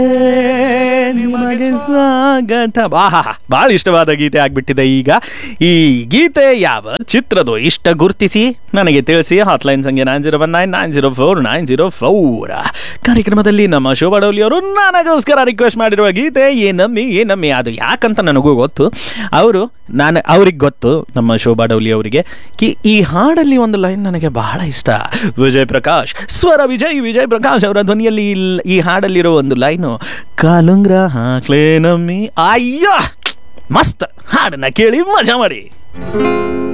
ನಿಮಗೆ ಸ್ವಾಗತ. ಬಹಳ ಇಷ್ಟವಾದ ಗೀತೆ ಆಗ್ಬಿಟ್ಟಿದೆ. ಈಗ ಈ ಗೀತೆ ಯಾವ ಚಿತ್ರದ ಇಷ್ಟ ಗುರುತಿಸಿ ನನಗೆ ತಿಳಿಸಿ. ಹಾಟ್ಲೈನ್ ಸಂಖ್ಯೆ 9019904904. ಕಾರ್ಯಕ್ರಮದಲ್ಲಿ ನಮ್ಮ ಶೋಭಾ ಡೋಲಿ ಅವರು ನನಗೋಸ್ಕರ ರಿಕ್ವೆಸ್ಟ್ ಮಾಡಿರುವ ಗೀತೆ ಏನಮ್ಮಿ ಅದು ಯಾಕಂತ ನನಗೂ ಗೊತ್ತು. ಅವ್ರಿಗೆ ಗೊತ್ತು, ನಮ್ಮ ಶೋಭಾ ಡೌಲಿ ಅವರಿಗೆ. ಈ ಹಾಡಲ್ಲಿ ಒಂದು ಲೈನ್ ನನಗೆ ಬಹಳ ಇಷ್ಟ. ವಿಜಯ್ ಪ್ರಕಾಶ್ ಸ್ವರ, ವಿಜಯ್ ಪ್ರಕಾಶ್ ಅವರ ಧ್ವನಿಯಲ್ಲಿ ಈ ಹಾಡಲ್ಲಿರೋ ಒಂದು ಲೈನು, ಕಾಲುಂಗ್ರ ಹಾಕ್ಲೇನಮ್ಮಿ. ಅಯ್ಯೋ ಮಸ್ತ್ ಹಾಡನ್ನ ಕೇಳಿ ಮಜಾ ಮಾಡಿ.